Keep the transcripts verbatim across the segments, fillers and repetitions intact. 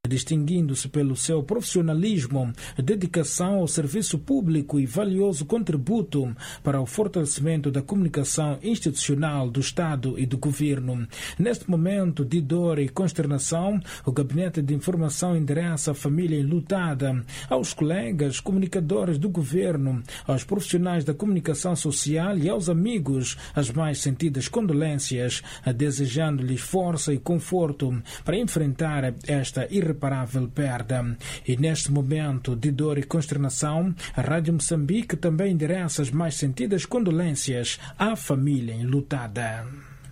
distinguindo-se pelo seu profissionalismo, dedicação ao serviço público e valioso contributo para o fortalecimento da comunicação institucional do Estado e do Governo. Neste momento de dor e consternação, o Gabinete de Informação endereça a família enlutada, aos colegas comunicadores do Governo, aos profissionais da comunicação social e aos amigos as mais sentidas condolências, desejando-lhes força e conforto para enfrentar esta irreparável perda. E neste momento de dor e consternação, a Rádio Moçambique também endereça as mais sentidas condolências à família enlutada.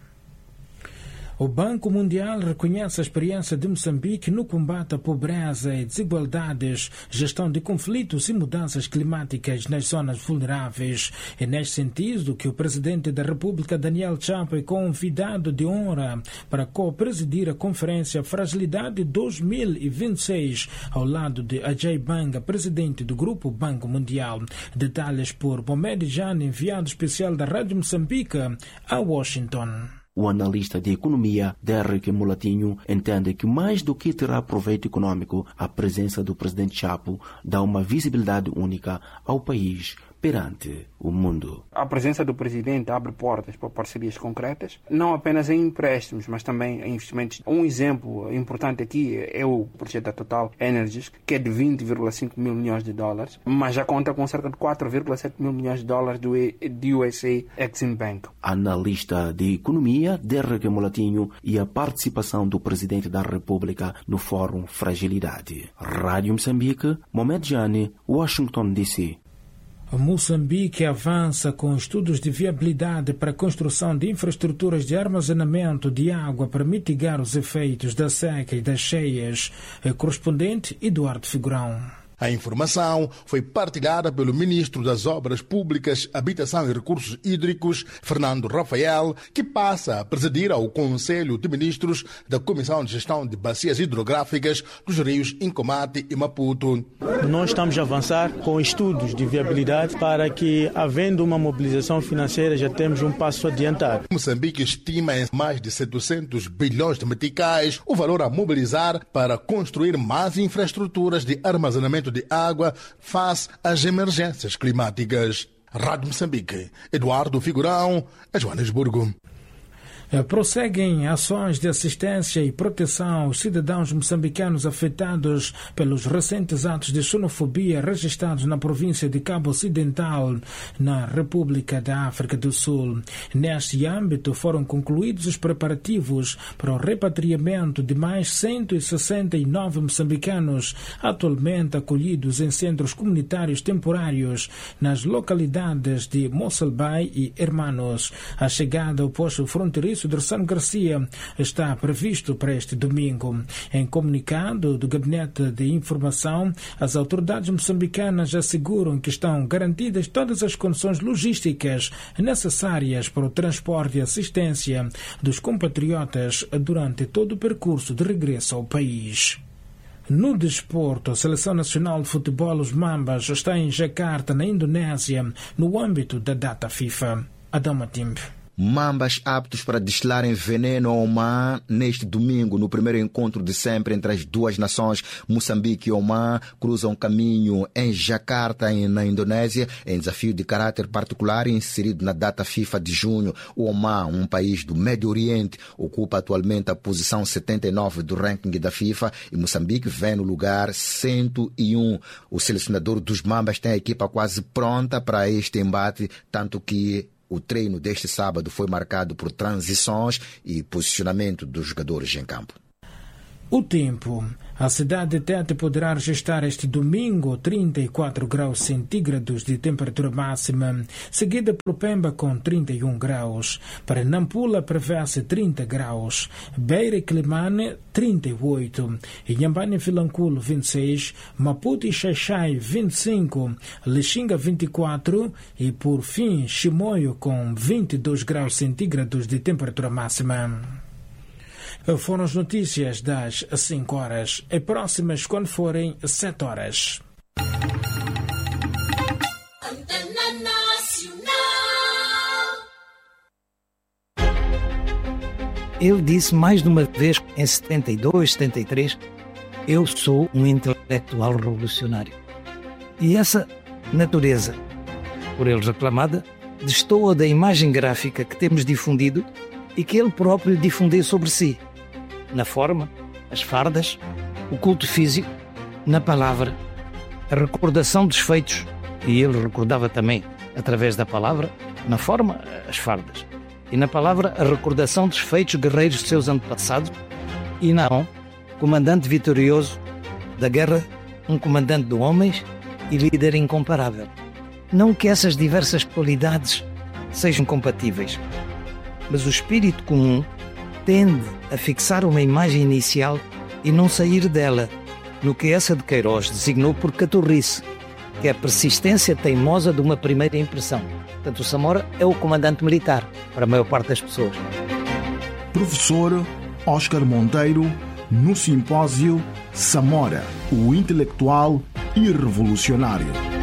O Banco Mundial reconhece a experiência de Moçambique no combate à pobreza e desigualdades, gestão de conflitos e mudanças climáticas nas zonas vulneráveis. É neste sentido que o Presidente da República, Daniel Chapo, é convidado de honra para co-presidir a Conferência Fragilidade dois mil e vinte e seis, ao lado de Ajay Banga, Presidente do Grupo Banco Mundial. Detalhes por Mohamed Jan, enviado especial da Rádio Moçambique a Washington. O analista de economia, Derek Mulatinho, entende que mais do que terá proveito econômico, a presença do presidente Chapo dá uma visibilidade única ao país perante o mundo. A presença do presidente abre portas para parcerias concretas, não apenas em empréstimos, mas também em investimentos. Um exemplo importante aqui é o projeto da Total Energies, que é de vinte vírgula cinco mil milhões de dólares, mas já conta com cerca de quatro vírgula sete mil milhões de dólares do U S A Exim Bank. Analista de economia, Derek Mulatinho, e a participação do presidente da República no Fórum Fragilidade. Rádio Moçambique, Mohamed Jani, Washington, D C. Moçambique avança com estudos de viabilidade para a construção de infraestruturas de armazenamento de água para mitigar os efeitos da seca e das cheias. Correspondente Eduardo Figurão. A informação foi partilhada pelo Ministro das Obras Públicas, Habitação e Recursos Hídricos, Fernando Rafael, que passa a presidir ao Conselho de Ministros da Comissão de Gestão de Bacias Hidrográficas dos rios Incomate e Maputo. Nós estamos a avançar com estudos de viabilidade para que, havendo uma mobilização financeira, já temos um passo adiantado. Moçambique estima em mais de setecentos bilhões de meticais o valor a mobilizar para construir mais infraestruturas de armazenamento de água face às emergências climáticas. Rádio Moçambique, Eduardo Figurão, a Joanesburgo. Prosseguem ações de assistência e proteção aos cidadãos moçambicanos afetados pelos recentes atos de xenofobia registrados na província de Cabo Ocidental, na República da África do Sul. Neste âmbito, foram concluídos os preparativos para o repatriamento de mais cento e sessenta e nove moçambicanos atualmente acolhidos em centros comunitários temporários nas localidades de Mosselbai e Hermanos. A chegada ao posto fronteiriço de Ressano Garcia está previsto para este domingo. Em comunicado do Gabinete de Informação, as autoridades moçambicanas asseguram que estão garantidas todas as condições logísticas necessárias para o transporte e assistência dos compatriotas durante todo o percurso de regresso ao país. No desporto, a Seleção Nacional de Futebol, os Mambas, está em Jakarta, na Indonésia, no âmbito da data FIFA. Adama Timb. Mambas aptos para destilarem veneno ao Oman neste domingo, no primeiro encontro de sempre entre as duas nações. Moçambique e Oman cruzam caminho em Jakarta, na Indonésia, em desafio de caráter particular inserido na data FIFA de junho. O Oman, um país do Médio Oriente, ocupa atualmente a posição setenta e nove do ranking da FIFA e Moçambique vem no lugar cento e um. O selecionador dos Mambas tem a equipa quase pronta para este embate, tanto que o treino deste sábado foi marcado por transições e posicionamento dos jogadores em campo. O tempo. A cidade de Tete poderá registrar este domingo trinta e quatro graus centígrados de temperatura máxima, seguida por Pemba com trinta e um graus. Para Nampula prevê-se trinta graus, Beira e Climane trinta e oito, Inhambane e Vilanculo vinte e seis, Maputo e Xaixai vinte e cinco, Lixinga vinte e quatro e por fim Chimoio com vinte e dois graus centígrados de temperatura máxima. Foram as notícias das cinco horas e próximas quando forem sete horas. Ele disse mais de uma vez, em setenta e dois, setenta e três, eu sou um intelectual revolucionário. E essa natureza, por ele reclamada, destoa da imagem gráfica que temos difundido e que ele próprio difundiu sobre si, na forma, as fardas, o culto físico, na palavra, a recordação dos feitos, e ele recordava também, através da palavra, na forma, as fardas, e na palavra, a recordação dos feitos guerreiros de seus antepassados, e Naon, comandante vitorioso da guerra, um comandante de homens e líder incomparável. Não que essas diversas qualidades sejam compatíveis, mas o espírito comum tende a fixar uma imagem inicial e não sair dela, no que essa de Queiroz designou por caturrice, que é a persistência teimosa de uma primeira impressão. Portanto, o Samora é o comandante militar, para a maior parte das pessoas. Professor Oscar Monteiro, no simpósio Samora, o intelectual e revolucionário.